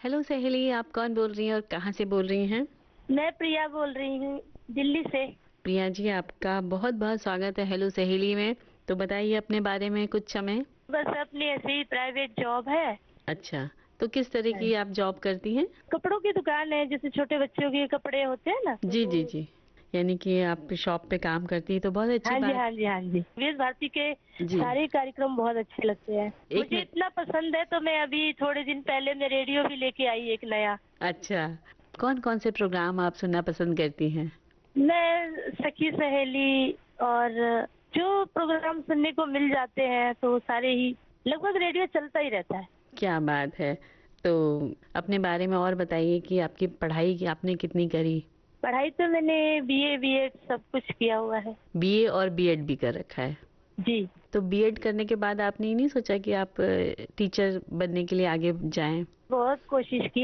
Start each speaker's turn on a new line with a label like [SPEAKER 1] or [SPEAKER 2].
[SPEAKER 1] Hello सहेली, आप कौन बोल रही हैं और कहाँ से बोल रही हैं?
[SPEAKER 2] मैं प्रिया बोल रही हूँ दिल्ली से।
[SPEAKER 1] प्रिया जी, आपका बहुत-बहुत स्वागत है हेलो सहेली में। तो बताइए अपने बारे में कुछ हमें।
[SPEAKER 2] बस अपनी ऐसे ही प्राइवेट जॉब है।
[SPEAKER 1] अच्छा, तो किस तरह
[SPEAKER 2] हाँ।
[SPEAKER 1] की आप जॉब करती हैं?
[SPEAKER 2] कपड़ों की दुकान है, जैसे छोटे बच्चों के कपड़े होते हैं ना, तो
[SPEAKER 1] जी, जी,
[SPEAKER 2] वो।
[SPEAKER 1] जी। यानी कि आप शॉप पे काम करती हैं तो बहुत अच्छी
[SPEAKER 2] हाँ जी,
[SPEAKER 1] बात।
[SPEAKER 2] हाँ जी, हाँ जी। विविध भारती के
[SPEAKER 1] जी,
[SPEAKER 2] सारे कार्यक्रम बहुत अच्छे लगते हैं।
[SPEAKER 1] 1
[SPEAKER 2] मुझे
[SPEAKER 1] मिनट।
[SPEAKER 2] इतना पसंद है तो मैं अभी थोड़े दिन पहले मैं रेडियो भी लेके आई एक नया।
[SPEAKER 1] अच्छा, कौन-कौन से प्रोग्राम आप सुनना पसंद करती हैं?
[SPEAKER 2] मैं सखी सहेली और जो प्रोग्राम सुनने को मिल जाते हैं तो वो सारे ही, लगभग रेडियो चलता ही रहता है।
[SPEAKER 1] क्या बात है! तो अपने बारे में और बताइए कि आपकी पढ़ाई आपने कितनी करी?
[SPEAKER 2] पढ़ाई तो मैंने बीए बीएड सब कुछ किया हुआ है।
[SPEAKER 1] बीए और बीएड भी कर रखा है।
[SPEAKER 2] जी।
[SPEAKER 1] तो बीएड करने के बाद आपने ये नहीं सोचा कि आप टीचर बनने के लिए आगे जाएं?
[SPEAKER 2] बहुत कोशिश की।